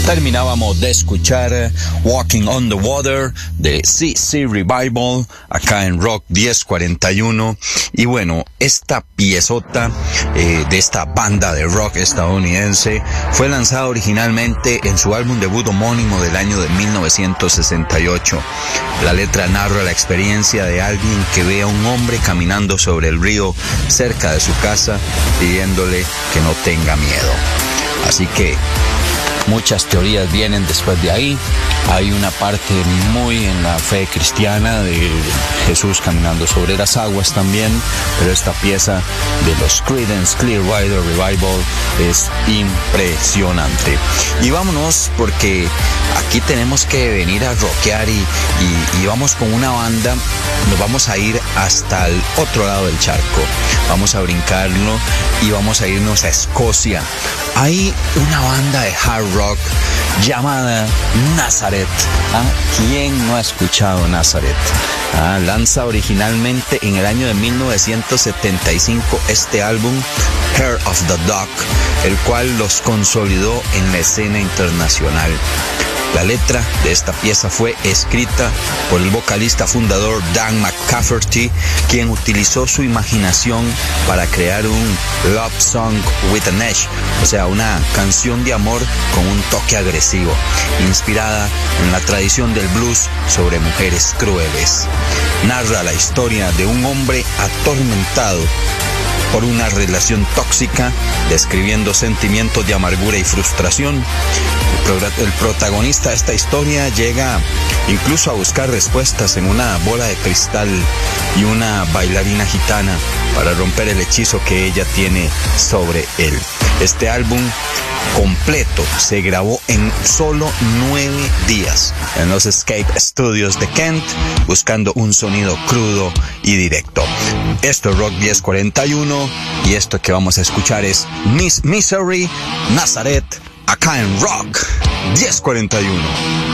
Terminábamos de escuchar Walking on the Water de CC Revival acá en Rock 1041. Y bueno, esta piezota de esta banda de rock estadounidense fue lanzada originalmente en su álbum debut homónimo del año de 1968. La letra narra la experiencia de alguien que ve a un hombre caminando sobre el río cerca de su casa pidiéndole que no tenga miedo. Así que muchas teorías vienen después de ahí. Hay una parte muy en la fe cristiana de Jesús caminando sobre las aguas también, pero esta pieza de los Creedence Clearwater Revival es impresionante. Y vámonos porque aquí tenemos que venir a rockear y vamos con una banda. Nos vamos a ir hasta el otro lado del charco. Vamos a brincarlo y vamos a irnos a Escocia. Hay una banda de hard rock llamada Nazareth. ¿Quién no ha escuchado Nazareth? Lanza originalmente en el año de 1975 este álbum Hair of the Dog, el cual los consolidó en la escena internacional. La letra de esta pieza fue escrita por el vocalista fundador Dan McCafferty, quien utilizó su imaginación para crear un love song with an edge, o sea, una canción de amor con un toque agresivo, inspirada en la tradición del blues sobre mujeres crueles. Narra la historia de un hombre atormentado por una relación tóxica, describiendo sentimientos de amargura y frustración. El protagonista de esta historia llega incluso a buscar respuestas en una bola de cristal y una bailarina gitana para romper el hechizo que ella tiene sobre él. Este álbum completo se grabó en solo 9 días en los Escape Studios de Kent, buscando un sonido crudo y directo. Esto es Rock 1041 y esto que vamos a escuchar es Miss Misery, Nazareth, acá en Rock 1041.